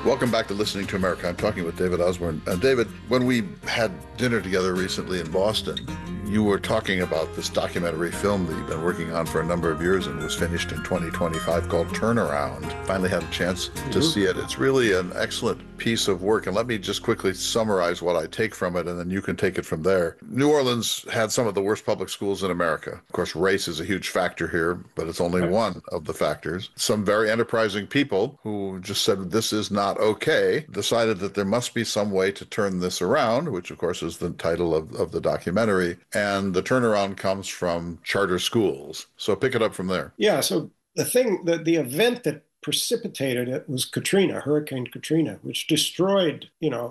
Welcome back to Listening to America. I'm talking with David Osborne. David, when we had dinner together recently in Boston, you were talking about this documentary film that you've been working on for a number of years and was finished in 2025 called Turnaround. Finally had a chance to see it. It's really an excellent piece of work. And let me just quickly summarize what I take from it, and then you can take it from there. New Orleans had some of the worst public schools in America. Of course, race is a huge factor here, but it's only one of the factors. Some very enterprising people who just said this is not okay decided that there must be some way to turn this around, which of course is the title of the documentary. And the turnaround comes from charter schools. So pick it up from there. Yeah. So the event that precipitated it was Katrina, Hurricane Katrina, which destroyed,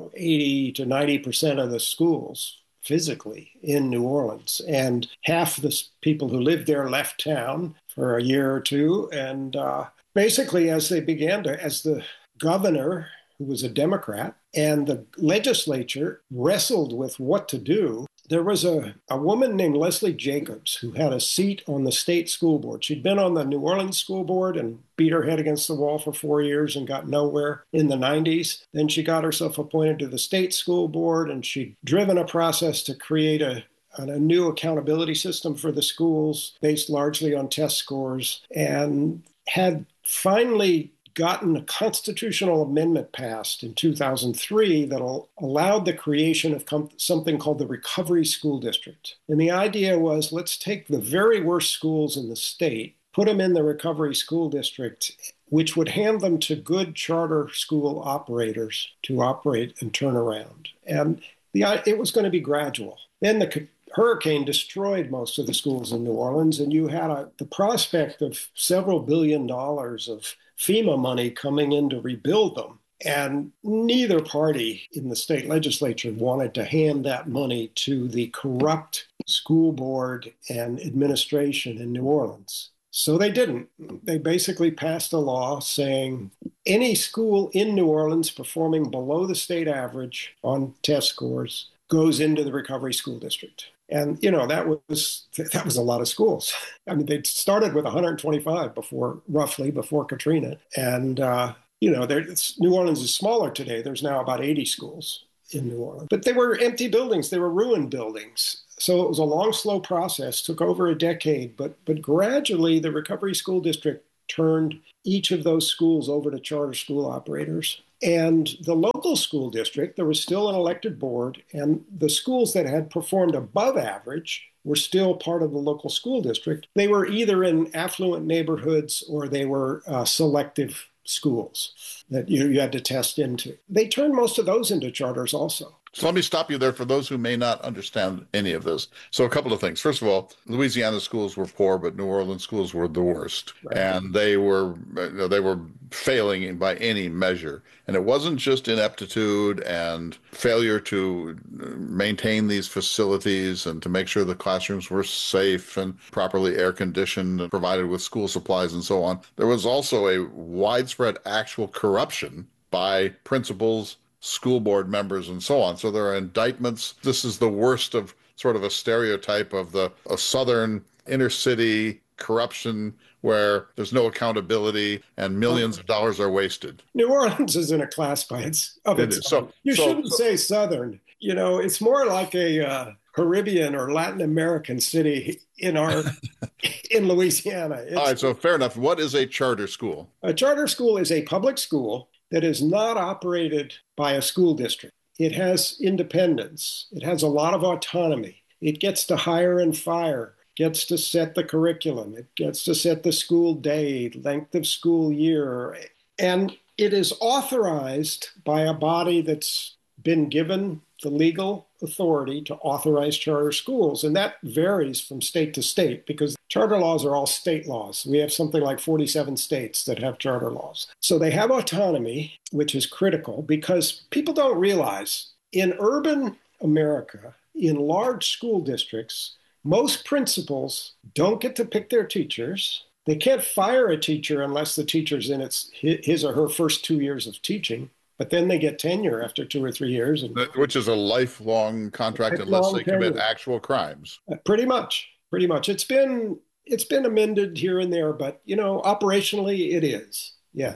80 to 90% of the schools physically in New Orleans. And half the people who lived there left town for a year or two. And basically, as the governor, who was a Democrat, and the legislature wrestled with what to do, there was a woman named Leslie Jacobs who had a seat on the state school board. She'd been on the New Orleans school board and beat her head against the wall for 4 years and got nowhere in the 90s. Then she got herself appointed to the state school board, and she'd driven a process to create a new accountability system for the schools based largely on test scores, and had finally gotten a constitutional amendment passed in 2003 that allowed the creation of something called the Recovery School District. And the idea was, let's take the very worst schools in the state, put them in the Recovery School District, which would hand them to good charter school operators to operate and turn around. And it was going to be gradual. Then the hurricane destroyed most of the schools in New Orleans, and you had the prospect of several $billions of FEMA money coming in to rebuild them. And neither party in the state legislature wanted to hand that money to the corrupt school board and administration in New Orleans. So they didn't. They basically passed a law saying any school in New Orleans performing below the state average on test scores goes into the Recovery School District. And, that was a lot of schools. I mean, they started with 125 before Katrina. And, New Orleans is smaller today. There's now about 80 schools in New Orleans. But they were empty buildings. They were ruined buildings. So it was a long, slow process, took over a decade. But gradually, the Recovery School District turned each of those schools over to charter school operators. And the local school district, there was still an elected board, and the schools that had performed above average were still part of the local school district. They were either in affluent neighborhoods or they were selective schools that you had to test into. They turned most of those into charters also. So let me stop you there for those who may not understand any of this. So a couple of things. First of all, Louisiana schools were poor, but New Orleans schools were the worst. Right. And they were failing by any measure. And it wasn't just ineptitude and failure to maintain these facilities and to make sure the classrooms were safe and properly air conditioned and provided with school supplies and so on. There was also a widespread actual corruption by principals, school board members, and so on. So there are indictments. This is the worst of sort of a stereotype of a southern inner city corruption where there's no accountability and millions of dollars are wasted. New Orleans is in a class by its own. You shouldn't say southern. It's more like a Caribbean or Latin American city in Louisiana. All right, so fair enough. What is a charter school? A charter school is a public school that is not operated by a school district. It has independence. It has a lot of autonomy. It gets to hire and fire, gets to set the curriculum. It gets to set the school day, length of school year. And it is authorized by a body that's been given the legal authority to authorize charter schools. And that varies from state to state because charter laws are all state laws. We have something like 47 states that have charter laws. So they have autonomy, which is critical because people don't realize in urban America, in large school districts, most principals don't get to pick their teachers. They can't fire a teacher unless the teacher's in his or her first 2 years of teaching. But then they get tenure after 2 or 3 years. Which is a lifelong contract unless they commit actual crimes. Pretty much. It's been amended here and there, but, operationally it is. Yes.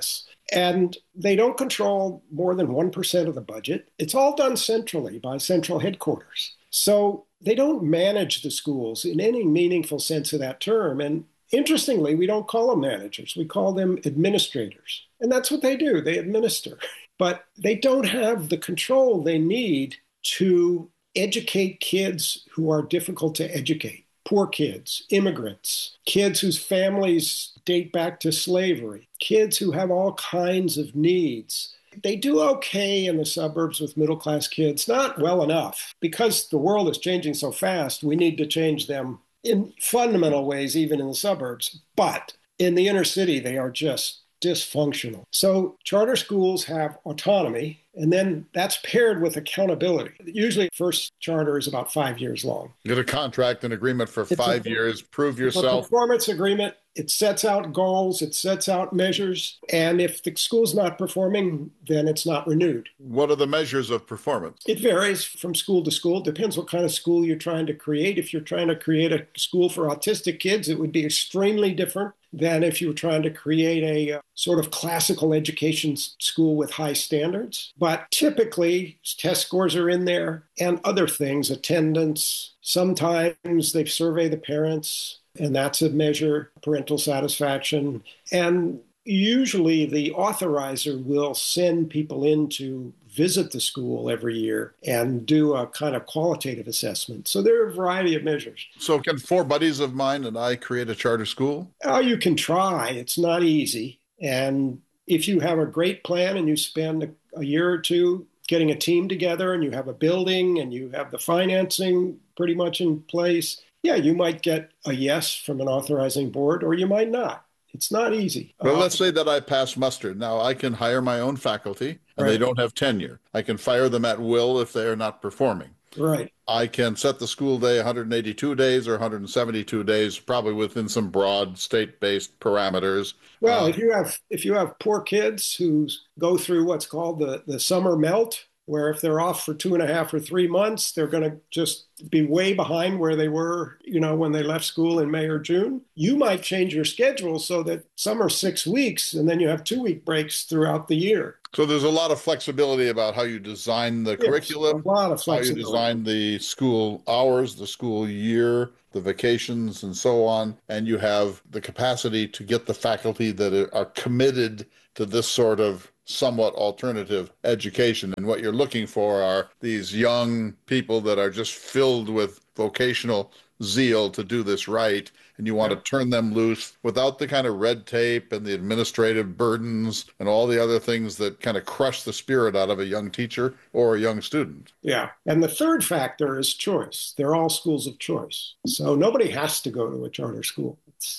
And they don't control more than 1% of the budget. It's all done centrally by central headquarters. So they don't manage the schools in any meaningful sense of that term. And interestingly, we don't call them managers, we call them administrators. And that's what they do, they administer. But they don't have the control they need to educate kids who are difficult to educate. Poor kids, immigrants, kids whose families date back to slavery, kids who have all kinds of needs. They do okay in the suburbs with middle-class kids, not well enough. Because the world is changing so fast, we need to change them in fundamental ways, even in the suburbs. But in the inner city, they are just dysfunctional. So charter schools have autonomy, and then that's paired with accountability. Usually, first charter is about 5 years long. Get a contract, an agreement for 5 years, prove yourself. A performance agreement. It sets out goals, it sets out measures, and if the school's not performing, then it's not renewed. What are the measures of performance? It varies from school to school. It depends what kind of school you're trying to create. If you're trying to create a school for autistic kids, it would be extremely different than if you were trying to create a sort of classical education school with high standards. But typically, test scores are in there and other things, attendance. Sometimes they survey the parents, and that's a measure, parental satisfaction. And usually the authorizer will send people in to visit the school every year and do a kind of qualitative assessment. So there are a variety of measures. So can four buddies of mine and I create a charter school? Oh, you can try. It's not easy. And if you have a great plan and you spend a year or two getting a team together and you have a building and you have the financing pretty much in place, yeah, you might get a yes from an authorizing board, or you might not. It's not easy. Well, let's say that I pass muster. Now, I can hire my own faculty, and Right. they don't have tenure. I can fire them at will if they are not performing. Right. I can set the school day 182 days or 172 days, probably within some broad state-based parameters. Well, if you have poor kids who go through what's called the summer melt, where if they're off for 2.5 or 3 months, they're going to just be way behind where they were, when they left school in May or June. You might change your schedule so that some are 6 weeks, and then you have 2-week breaks throughout the year. So there's a lot of flexibility about how you design the curriculum, a lot of how you flexibility. design the school hours, the school year, the vacations, and so on. And you have the capacity to get the faculty that are committed to this sort of somewhat alternative education. And what you're looking for are these young people that are just filled with vocational zeal to do this right. And you want to turn them loose without the kind of red tape and the administrative burdens and all the other things that kind of crush the spirit out of a young teacher or a young student. Yeah. And the third factor is choice. They're all schools of choice. So nobody has to go to a charter school.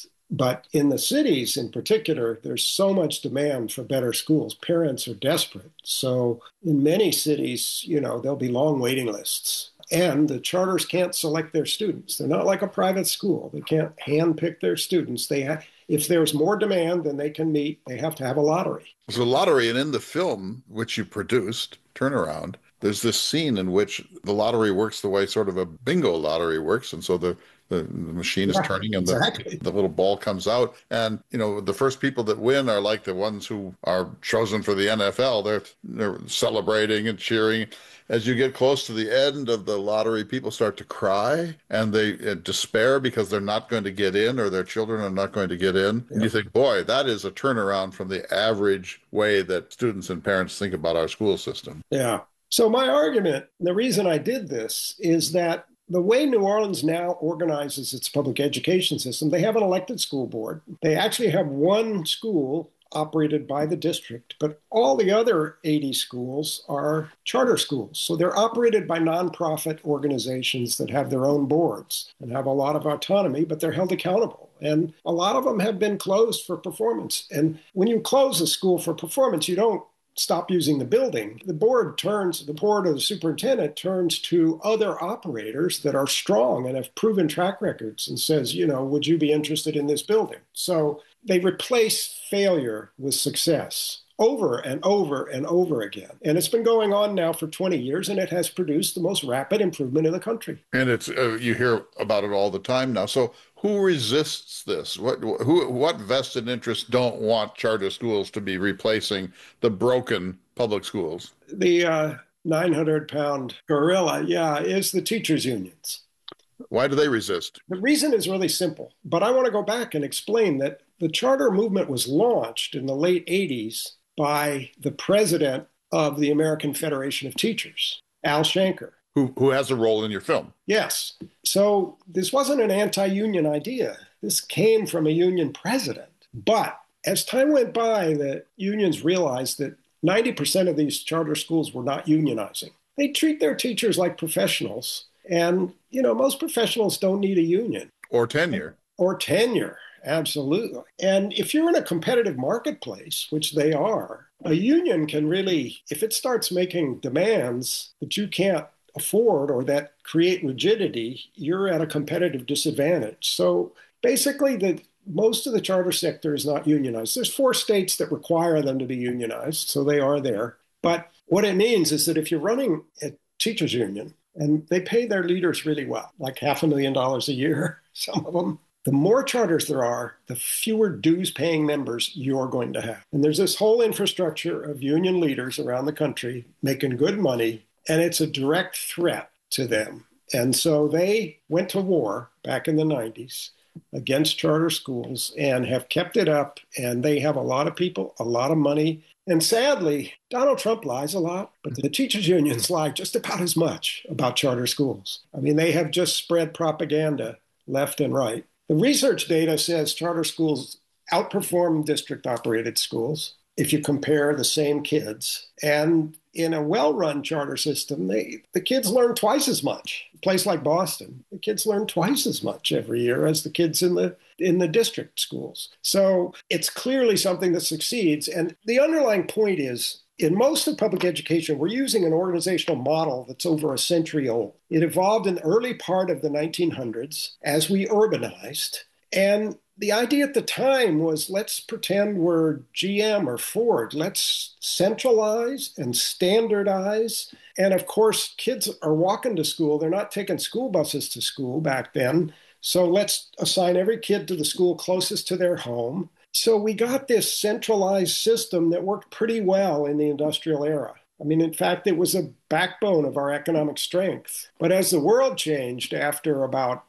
But in the cities in particular, there's so much demand for better schools. Parents are desperate. So in many cities, there'll be long waiting lists. And the charters can't select their students. They're not like a private school. They can't handpick their students. If there's more demand than they can meet, they have to have a lottery. There's a lottery, and in the film, which you produced, Turnaround, there's this scene in which the lottery works the way sort of a bingo lottery works. And so the machine is turning and the little ball comes out. And, the first people that win are like the ones who are chosen for the NFL. They're celebrating and cheering. As you get close to the end of the lottery, people start to cry and they despair because they're not going to get in or their children are not going to get in. And you think, boy, that is a turnaround from the average way that students and parents think about our school system. Yeah. So my argument, the reason I did this is that the way New Orleans now organizes its public education system, they have an elected school board. They actually have one school operated by the district, but all the other 80 schools are charter schools. So they're operated by nonprofit organizations that have their own boards and have a lot of autonomy, but they're held accountable. And a lot of them have been closed for performance. And when you close a school for performance, you don't stop using the building. The board or the superintendent turns to other operators that are strong and have proven track records and says, would you be interested in this building? So they replace failure with success over and over and over again. And it's been going on now for 20 years, and it has produced the most rapid improvement in the country. And it's you hear about it all the time now. So Who resists this? What vested interests don't want charter schools to be replacing the broken public schools? The 900-pound gorilla, yeah, is the teachers' unions. Why do they resist? The reason is really simple, but I want to go back and explain that the charter movement was launched in the late 80s by the president of the American Federation of Teachers, Al Shanker. Who has a role in your film? Yes. So this wasn't an anti-union idea. This came from a union president. But as time went by, the unions realized that 90% of these charter schools were not unionizing. They treat their teachers like professionals. And, most professionals don't need a union. Or tenure. Or tenure, absolutely. And if you're in a competitive marketplace, which they are, a union can really, if it starts making demands that you can't afford or that create rigidity, you're at a competitive disadvantage. So basically, most of the charter sector is not unionized. There's 4 states that require them to be unionized, so they are there. But what it means is that if you're running a teachers union, and they pay their leaders really well, like $500,000 a year, some of them, the more charters there are, the fewer dues-paying members you're going to have. And there's this whole infrastructure of union leaders around the country making good money, and it's a direct threat to them. And so they went to war back in the 90s against charter schools and have kept it up. And they have a lot of people, a lot of money. And sadly, Donald Trump lies a lot, but the teachers unions lie just about as much about charter schools. I mean, they have just spread propaganda left and right. The research data says charter schools outperform district-operated schools if you compare the same kids. And in a well-run charter system, the kids learn twice as much. A place like Boston, the kids learn twice as much every year as the kids in the district schools. So it's clearly something that succeeds. And the underlying point is, in most of public education, we're using an organizational model that's over a century old. It evolved in the early part of the 1900s as we urbanized. And the idea at the time was, let's pretend we're GM or Ford. Let's centralize and standardize. And of course, kids are walking to school. They're not taking school buses to school back then. So let's assign every kid to the school closest to their home. So we got this centralized system that worked pretty well in the industrial era. I mean, in fact, it was a backbone of our economic strength. But as the world changed after about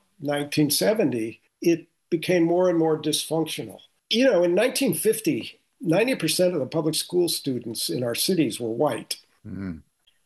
1970, it became more and more dysfunctional. In 1950, 90% of the public school students in our cities were white. Mm-hmm.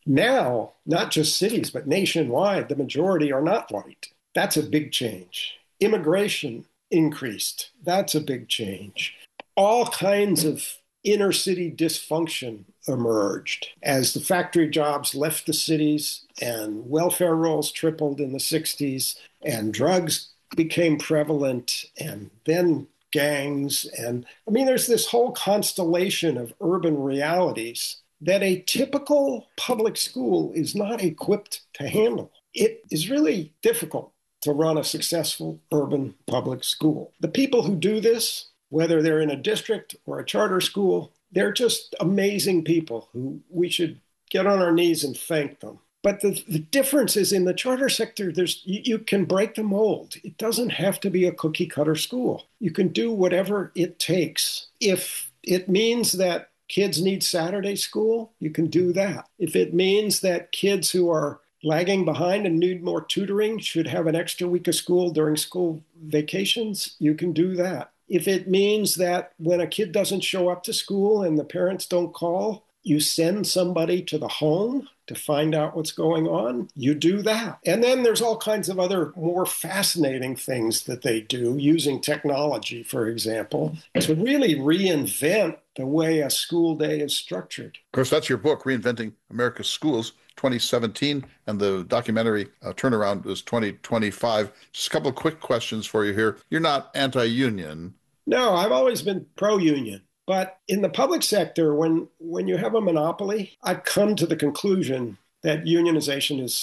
Now, not just cities, but nationwide, the majority are not white. That's a big change. Immigration increased. That's a big change. All kinds of inner city dysfunction emerged as the factory jobs left the cities and welfare rolls tripled in the 60s and drugs became prevalent, and then gangs. And I mean, there's this whole constellation of urban realities that a typical public school is not equipped to handle. It is really difficult to run a successful urban public school. The people who do this, whether they're in a district or a charter school, they're just amazing people who we should get on our knees and thank them. But the difference is in the charter sector, you can break the mold. It doesn't have to be a cookie cutter school. You can do whatever it takes. If it means that kids need Saturday school, you can do that. If it means that kids who are lagging behind and need more tutoring should have an extra week of school during school vacations, you can do that. If it means that when a kid doesn't show up to school and the parents don't call, you send somebody to the home to find out what's going on, you do that. And then there's all kinds of other more fascinating things that they do using technology, for example, to really reinvent the way a school day is structured. Of course, that's your book, Reinventing America's Schools, 2017, and the documentary turnaround was 2025. Just a couple of quick questions for you here. You're not anti-union. No, I've always been pro-union. But in the public sector, when you have a monopoly, I've come to the conclusion that unionization is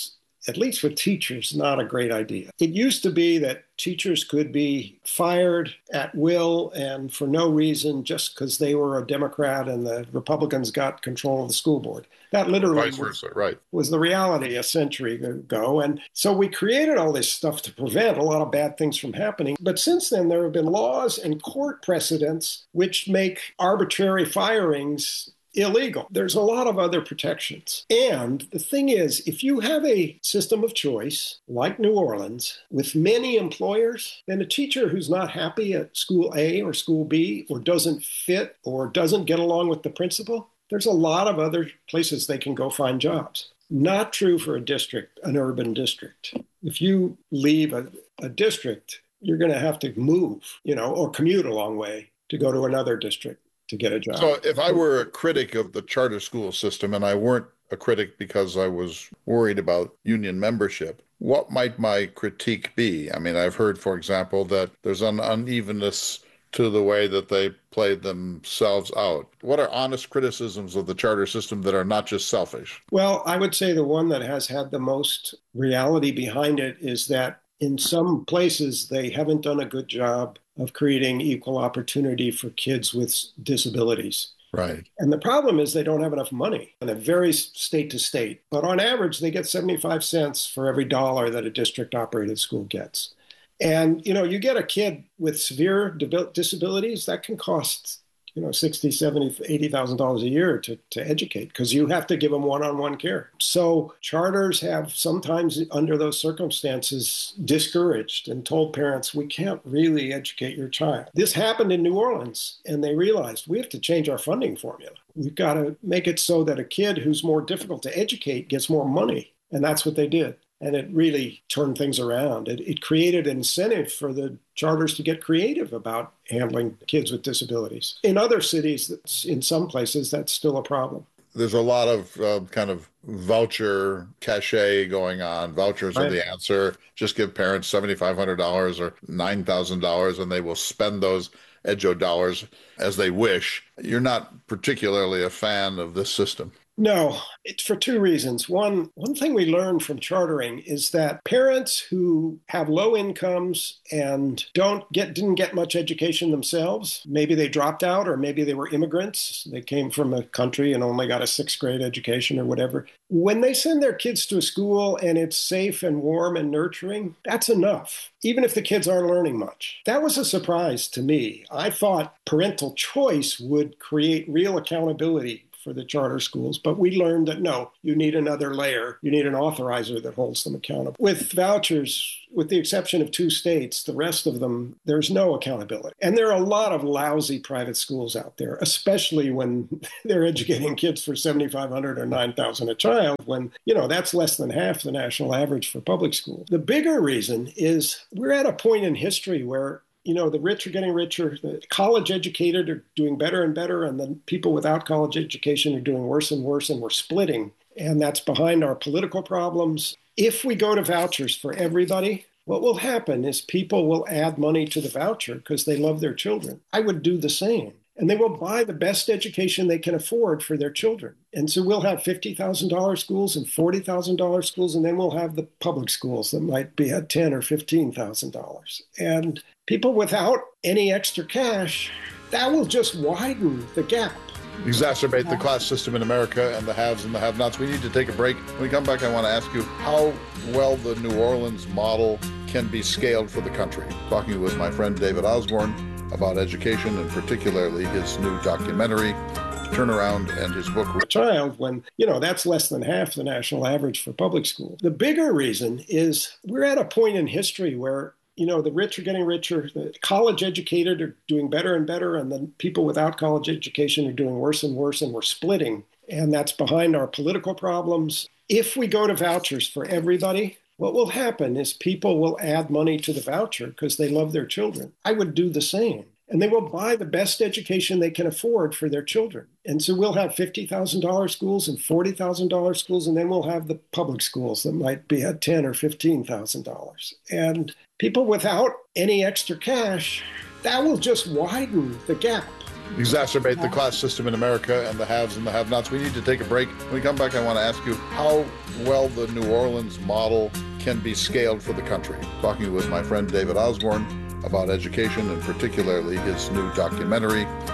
at least with teachers, not a great idea. It used to be that teachers could be fired at will and for no reason just because they were a Democrat and the Republicans got control of the school board. That literally Vice versa, right. was the reality a century ago. And so we created all this stuff to prevent a lot of bad things from happening. But since then, there have been laws and court precedents which make arbitrary firings illegal. There's a lot of other protections. And the thing is, if you have a system of choice, like New Orleans, with many employers, then a teacher who's not happy at school A or school B, or doesn't fit, or doesn't get along with the principal, there's a lot of other places they can go find jobs. Not true for a district, an urban district. If you leave a district, you're going to have to move, or commute a long way to go to another district to get a job. So if I were a critic of the charter school system, and I weren't a critic because I was worried about union membership, what might my critique be? I mean, I've heard, for example, that there's an unevenness to the way that they played themselves out. What are honest criticisms of the charter system that are not just selfish? Well, I would say the one that has had the most reality behind it is that in some places they haven't done a good job of creating equal opportunity for kids with disabilities. Right. And the problem is they don't have enough money, and it varies state to state. But on average, they get 75 cents for every dollar that a district-operated school gets. And, you get a kid with severe disabilities, that can cost, $60,000, $70,000, $80,000 a year to educate, because you have to give them one-on-one care. So charters have sometimes, under those circumstances, discouraged and told parents, we can't really educate your child. This happened in New Orleans, and they realized we have to change our funding formula. We've got to make it so that a kid who's more difficult to educate gets more money. And that's what they did. And it really turned things around. It created an incentive for the charters to get creative about handling kids with disabilities. In other cities, in some places, that's still a problem. There's a lot of kind of voucher cachet going on. Vouchers are the answer. Just give parents $7,500 or $9,000 and they will spend those EDGO dollars as they wish. You're not particularly a fan of this system. No, it's for two reasons. One thing we learned from chartering is that parents who have low incomes and didn't get much education themselves, maybe they dropped out or maybe they were immigrants, they came from a country and only got a sixth grade education or whatever. When they send their kids to a school and it's safe and warm and nurturing, that's enough, even if the kids aren't learning much. That was a surprise to me. I thought parental choice would create real accountability for the charter schools, but we learned that no, you need another layer. You need an authorizer that holds them accountable. With vouchers, with the exception of 2 states, the rest of them, there's no accountability. And there are a lot of lousy private schools out there, especially when they're educating kids for $7,500 or $9,000 a child, when, that's less than half the national average for public school. The bigger reason is we're at a point in history where the rich are getting richer, the college educated are doing better and better, and the people without college education are doing worse and worse, and we're splitting. And that's behind our political problems. If we go to vouchers for everybody, what will happen is people will add money to the voucher because they love their children. I would do the same. And they will buy the best education they can afford for their children. And so we'll have $50,000 schools and $40,000 schools, and then we'll have the public schools that might be at $10,000 or $15,000. And people without any extra cash, that will just widen the gap. Exacerbate the class system in America and the haves and the have-nots. We need to take a break. When we come back, I want to ask you how well the New Orleans model can be scaled for the country. Talking with my friend David Osborne about education and particularly his new documentary, Turnaround, and his book. A child, when, that's less than half the national average for public school. The bigger reason is we're at a point in history where the rich are getting richer, the college educated are doing better and better, and the people without college education are doing worse and worse, and we're splitting. And that's behind our political problems. If we go to vouchers for everybody, what will happen is people will add money to the voucher because they love their children. I would do the same. And they will buy the best education they can afford for their children. And so we'll have $50,000 schools and $40,000 schools, and then we'll have the public schools that might be at $10,000 or $15,000. And people without any extra cash, that will just widen the gap. exacerbate the class system in America and the haves and the have-nots. We need to take a break. When we come back, I want to ask you how well the New Orleans model can be scaled for the country. Talking with my friend David Osborne about education and particularly his new documentary,